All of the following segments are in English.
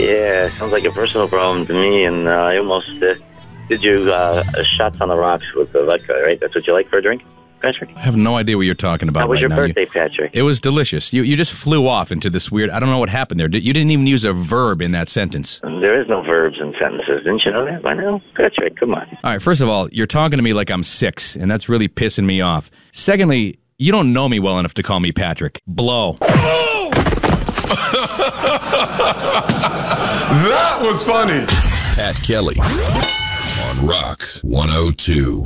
Yeah, sounds like a personal problem to me, and I almost did you shots on the rocks with the vodka, right? That's what you like for a drink, Patrick? I have no idea what you're talking about. How was right your now. birthday, Patrick? It was delicious. You just flew off into this weird, I don't know what happened there. You didn't even use a verb in that sentence. There is no verbs in sentences. Didn't you know that by now? Patrick, come on. All right, first of all, you're talking to me like I'm 6, and that's really pissing me off. Secondly, you don't know me well enough to call me Patrick. Blow. That was funny. Pat Kelly on Rock 102.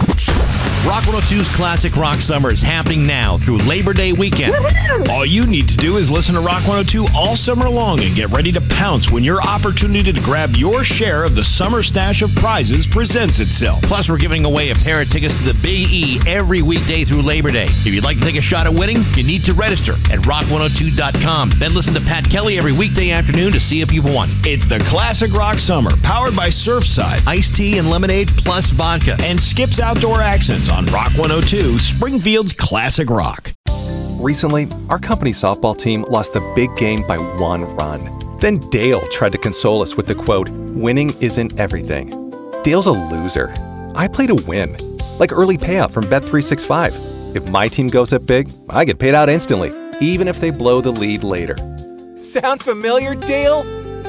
Rock 102's Classic Rock Summer is happening now through Labor Day weekend. All you need to do is listen to Rock 102 all summer long and get ready to pounce when your opportunity to grab your share of the summer stash of prizes presents itself. Plus, we're giving away a pair of tickets to the Big E every weekday through Labor Day. If you'd like to take a shot at winning, you need to register at rock102.com. Then listen to Pat Kelly every weekday afternoon to see if you've won. It's the Classic Rock Summer, powered by Surfside, Iced tea and lemonade plus vodka. and Skip's Outdoor Accents on Rock 102, Springfield's Classic Rock. Recently, our company softball team lost the big game by 1 run. Then Dale tried to console us with the quote, "Winning isn't everything." Dale's a loser. I play to win, like early payout from Bet365. If my team goes up big, I get paid out instantly, even if they blow the lead later. Sound familiar, Dale?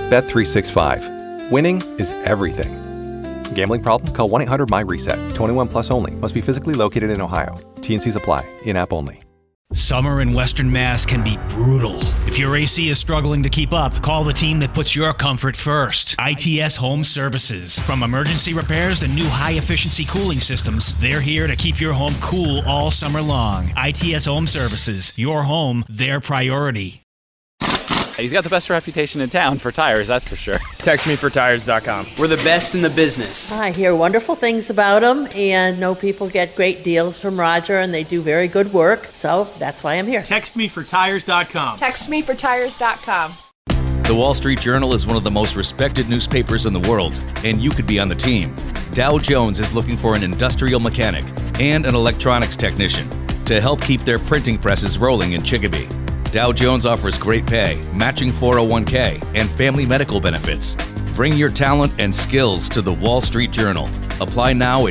Bet365. Winning is everything. Gambling problem? Call 1-800-MY-RESET. 21 plus only. Must be physically located in Ohio. T&Cs apply. In-app only. Summer in Western Mass can be brutal. If your AC is struggling to keep up, call the team that puts your comfort first. ITS Home Services. From emergency repairs to new high-efficiency cooling systems, they're here to keep your home cool all summer long. ITS Home Services. Your home, their priority. He's got the best reputation in town for tires, that's for sure. TextMeForTires.com. We're the best in the business. I hear wonderful things about them and know people get great deals from Roger and they do very good work. So that's why I'm here. TextMeForTires.com. TextMeForTires.com. The Wall Street Journal is one of the most respected newspapers in the world, and you could be on the team. Dow Jones is looking for an industrial mechanic and an electronics technician to help keep their printing presses rolling in Chicopee. Dow Jones offers great pay, matching 401k, and family medical benefits. Bring your talent and skills to the Wall Street Journal. Apply now at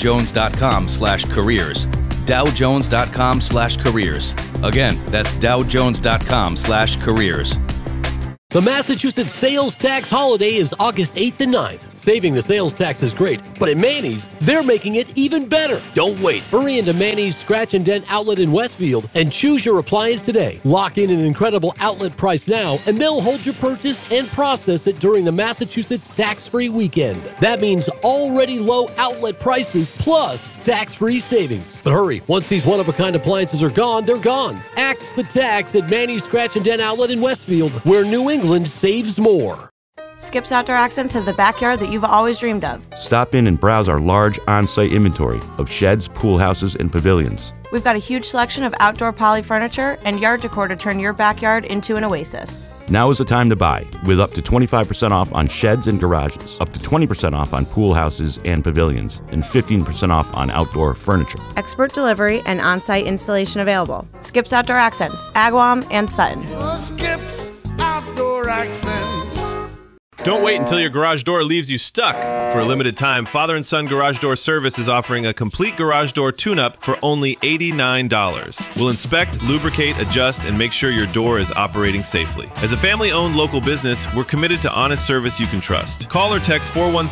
dowjones.com/careers. dowjones.com/careers. Again, that's dowjones.com/careers. The Massachusetts sales tax holiday is August 8th and 9th. Saving the sales tax is great, but at Manny's, they're making it even better. Don't wait. Hurry into Manny's Scratch and Dent outlet in Westfield and choose your appliance today. Lock in an incredible outlet price now, and they'll hold your purchase and process it during the Massachusetts tax-free weekend. That means already low outlet prices plus tax-free savings. But hurry, once these one-of-a-kind appliances are gone, they're gone. Axe the tax at Manny's Scratch and Dent outlet in Westfield, where New England saves more. Skip's Outdoor Accents has the backyard that you've always dreamed of. Stop in and browse our large on-site inventory of sheds, pool houses, and pavilions. We've got a huge selection of outdoor poly furniture and yard decor to turn your backyard into an oasis. Now is the time to buy, with up to 25% off on sheds and garages, up to 20% off on pool houses and pavilions, and 15% off on outdoor furniture. Expert delivery and on-site installation available. Skip's Outdoor Accents, Agawam and Sutton. Skip's Outdoor Accents. Don't wait until your garage door leaves you stuck. For a limited time, Father & Son Garage Door Service is offering a complete garage door tune-up for only $89. We'll inspect, lubricate, adjust, and make sure your door is operating safely. As a family-owned local business, we're committed to honest service you can trust. Call or text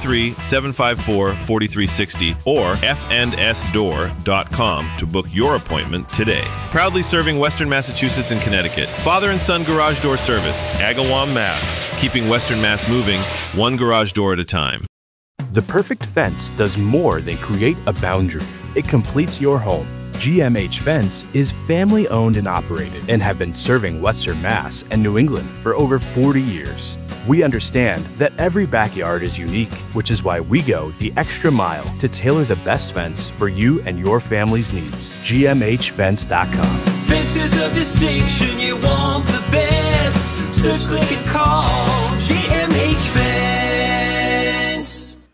413-754-4360 or fndsdoor.com to book your appointment today. Proudly serving Western Massachusetts and Connecticut. Father & Son Garage Door Service, Agawam, Mass. Keeping Western Mass moving, one garage door at a time. The perfect fence does more than create a boundary. It completes your home. GMH Fence is family owned and operated and have been serving Western Mass and New England for over 40 years. We understand that every backyard is unique, which is why we go the extra mile to tailor the best fence for you and your family's needs. GMHFence.com. Fences of distinction, you want the best. Search, click, and call GMH Fence. At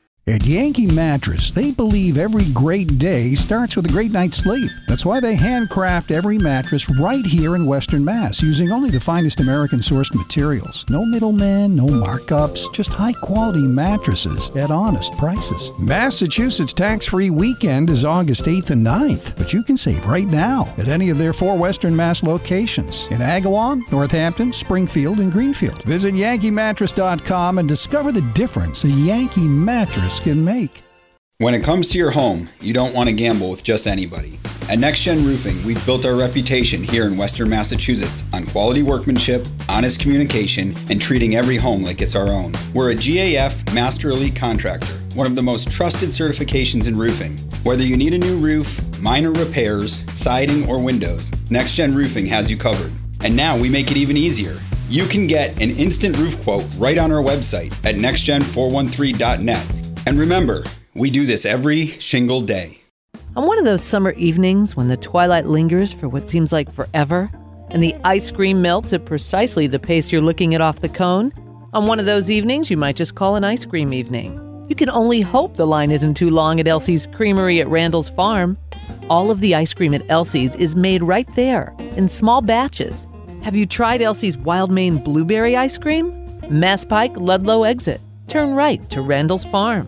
Yankee Mattress. They believe every great day starts with a great night's sleep. That's why they handcraft every mattress right here in Western Mass using only the finest American-sourced materials. No middlemen, no markups, just high-quality mattresses at honest prices. Massachusetts tax-free weekend is August 8th and 9th, but you can save right now at any of their 4 Western Mass locations in Agawam, Northampton, Springfield, and Greenfield. Visit yankeemattress.com and discover the difference a Yankee mattress can make. When it comes to your home, you don't want to gamble with just anybody. At Next Gen Roofing, we've built our reputation here in Western Massachusetts on quality workmanship, honest communication, and treating every home like it's our own. We're a GAF Master Elite Contractor, one of the most trusted certifications in roofing. Whether you need a new roof, minor repairs, siding, or windows, Next Gen Roofing has you covered. And now we make it even easier. You can get an instant roof quote right on our website at nextgen413.net. And remember, we do this every shingle day. On one of those summer evenings when the twilight lingers for what seems like forever, and the ice cream melts at precisely the pace you're looking at off the cone, on one of those evenings you might just call an ice cream evening. You can only hope the line isn't too long at Elsie's Creamery at Randall's Farm. All of the ice cream at Elsie's is made right there, in small batches. Have you tried Elsie's Wild Maine Blueberry Ice Cream? Mass Pike, Ludlow exit. Turn right to Randall's Farm.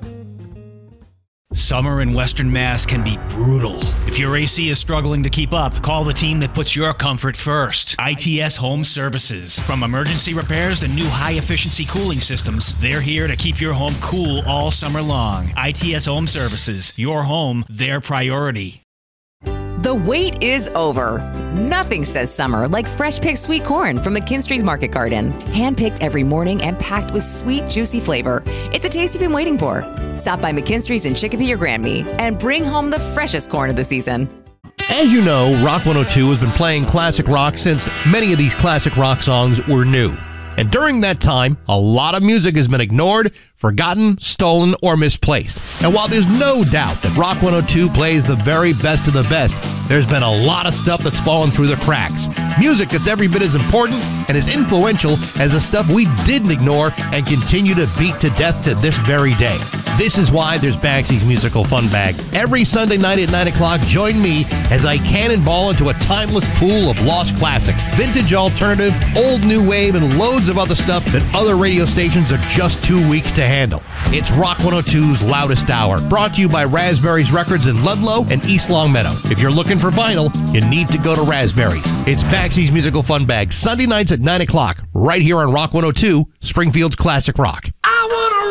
Summer in Western Mass can be brutal. If your AC is struggling to keep up, call the team that puts your comfort first. ITS Home Services. From emergency repairs to new high-efficiency cooling systems, they're here to keep your home cool all summer long. ITS Home Services. Your home, their priority. The wait is over. Nothing says summer like fresh-picked sweet corn from McKinstry's Market Garden. Hand-picked every morning and packed with sweet, juicy flavor. It's a taste you've been waiting for. Stop by McKinstry's in Chicopee or Granby and bring home the freshest corn of the season. As you know, Rock 102 has been playing classic rock since many of these classic rock songs were new. And during that time, a lot of music has been ignored, forgotten, stolen, or misplaced. And while there's no doubt that Rock 102 plays the very best of the best, there's been a lot of stuff that's fallen through the cracks. Music that's every bit as important and as influential as the stuff we didn't ignore and continue to beat to death to this very day. This is why there's Bagsy's Musical Fun Bag. Every Sunday night at 9 o'clock, join me as I cannonball into a timeless pool of lost classics, vintage alternative, old new wave, and loads of other stuff that other radio stations are just too weak to handle. It's Rock 102's Loudest Hour, brought to you by Raspberries Records in Ludlow and East Longmeadow. If you're looking for vinyl, you need to go to Raspberries. It's Bagsy's Musical Fun Bag, Sunday nights at 9 o'clock, right here on Rock 102, Springfield's Classic Rock. I wanna